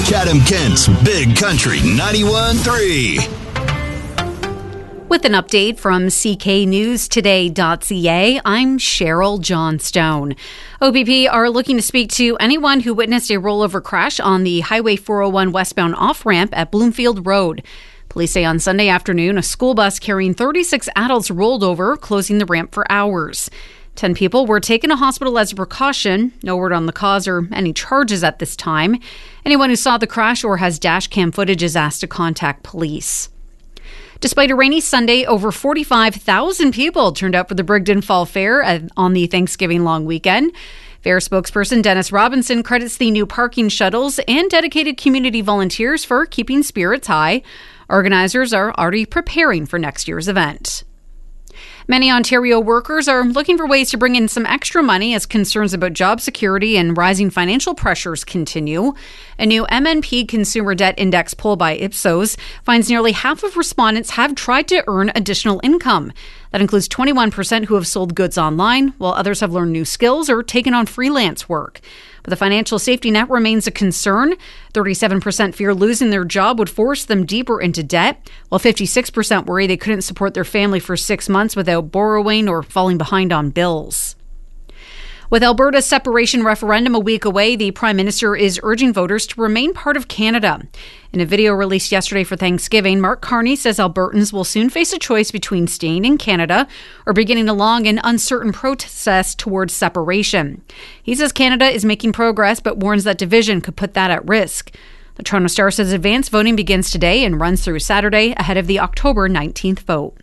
Chatham-Kent's Big Country 91.3. With an update from cknewstoday.ca, I'm Cheryl Johnstone. OPP are looking to speak to anyone who witnessed a rollover crash on the Highway 401 westbound off-ramp at Bloomfield Road. Police say on Sunday afternoon, a school bus carrying 36 adults rolled over, closing the ramp for hours. 10 people were taken to hospital as a precaution. No word on the cause or any charges at this time. Anyone who saw the crash or has dash cam footage is asked to contact police. Despite a rainy Sunday, over 45,000 people turned out for the Brigden Fall Fair on the Thanksgiving long weekend. Fair spokesperson Dennis Robinson credits the new parking shuttles and dedicated community volunteers for keeping spirits high. Organizers are already preparing for next year's event. Many Ontario workers are looking for ways to bring in some extra money as concerns about job security and rising financial pressures continue. A new MNP Consumer Debt Index poll by Ipsos finds nearly half of respondents have tried to earn additional income. That includes 21% who have sold goods online, while others have learned new skills or taken on freelance work. But the financial safety net remains a concern. 37% fear losing their job would force them deeper into debt, while 56% worry they couldn't support their family for 6 months without borrowing or falling behind on bills. With Alberta's separation referendum a week away, the Prime Minister is urging voters to remain part of Canada. In a video released yesterday for Thanksgiving, Mark Carney says Albertans will soon face a choice between staying in Canada or beginning a long and uncertain process towards separation. He says Canada is making progress, but warns that division could put that at risk. The Toronto Star says advance voting begins today and runs through Saturday ahead of the October 19th vote.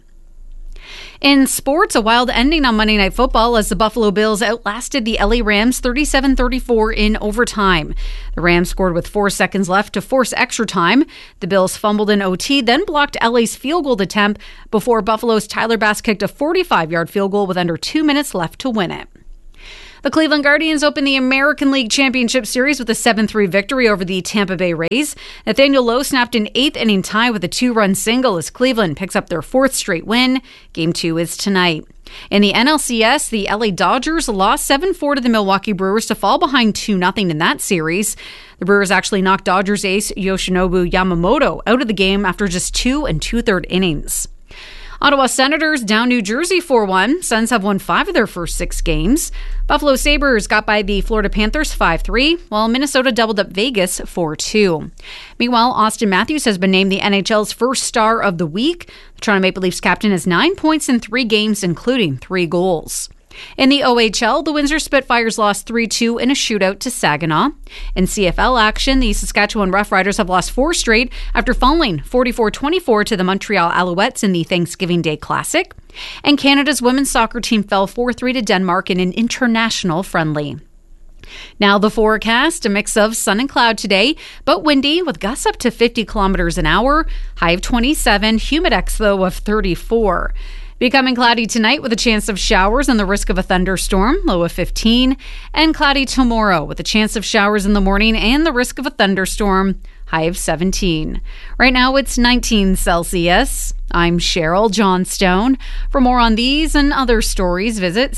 In sports, a wild ending on Monday Night Football as the Buffalo Bills outlasted the LA Rams 37-34 in overtime. The Rams scored with 4 seconds left to force extra time. The Bills fumbled in OT, then blocked LA's field goal attempt before Buffalo's Tyler Bass kicked a 45-yard field goal with under 2 minutes left to win it. The Cleveland Guardians opened the American League Championship Series with a 7-3 victory over the Tampa Bay Rays. Nathaniel Lowe snapped an 8th-inning tie with a 2-run single as Cleveland picks up their 4th straight win. Game 2 is tonight. In the NLCS, the LA Dodgers lost 7-4 to the Milwaukee Brewers to fall behind 2-0 in that series. The Brewers actually knocked Dodgers ace Yoshinobu Yamamoto out of the game after just 2 2/3 innings. Ottawa Senators down New Jersey 4-1. Sens have won 5 of their first 6 games. Buffalo Sabres got by the Florida Panthers 5-3, while Minnesota doubled up Vegas 4-2. Meanwhile, Austin Matthews has been named the NHL's first star of the week. The Toronto Maple Leafs captain has 9 points in 3 games, including 3 goals. In the OHL, the Windsor Spitfires lost 3-2 in a shootout to Saginaw. In CFL action, the Saskatchewan Roughriders have lost 4 straight after falling 44-24 to the Montreal Alouettes in the Thanksgiving Day Classic. And Canada's women's soccer team fell 4-3 to Denmark in an international friendly. Now the forecast, a mix of sun and cloud today, but windy with gusts up to 50 kilometers an hour, high of 27, humidex though of 34. Becoming cloudy tonight with a chance of showers and the risk of a thunderstorm, low of 15. And cloudy tomorrow with a chance of showers in the morning and the risk of a thunderstorm, high of 17. Right now it's 19 Celsius. I'm Cheryl Johnstone. For more on these and other stories, visit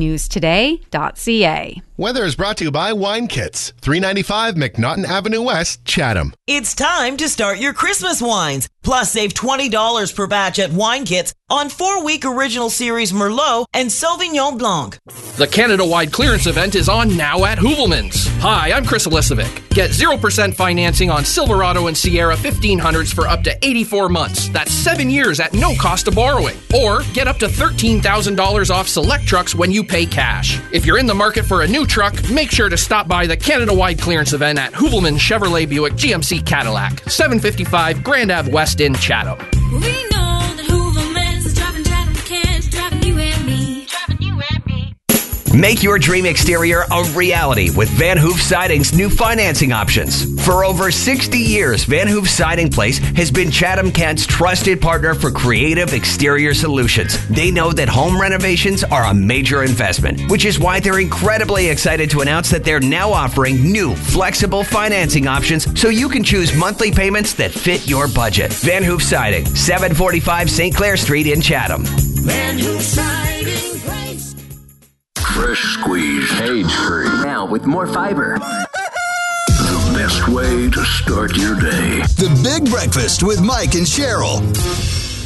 cknewstoday.ca. Weather is brought to you by Wine Kits, 395 McNaughton Avenue West, Chatham. It's time to start your Christmas wines. Plus, save $20 per batch at Wine Kits on 4-week original series Merlot and Sauvignon Blanc. The Canada-wide clearance event is on now at Hoovelmans. Hi, I'm Chris Elisovic. Get 0% financing on Silverado and Sierra 1500s for up to 84 months. That's 7 years at no cost of borrowing. Or get up to $13,000 off select trucks when you pay cash. If you're in the market for a new truck, make sure to stop by the Canada-wide clearance event at Hoovelman Chevrolet Buick GMC Cadillac, 755 Grand Ave West in Chatham. We know that Hoovelmans is driving Chatham, Kent, driving you and me. Make your dream exterior a reality with Van Hoof Siding's new financing options. For over 60 years, Van Hoof Siding Place has been Chatham-Kent's trusted partner for creative exterior solutions. They know that home renovations are a major investment, which is why they're incredibly excited to announce that they're now offering new flexible financing options so you can choose monthly payments that fit your budget. Van Hoof Siding, 745 St. Clair Street in Chatham. Van Hoof Siding Place. Fresh squeezed, cage-free. Now with more fiber. The best best way to start your day. The Big Breakfast with Mike and Cheryl.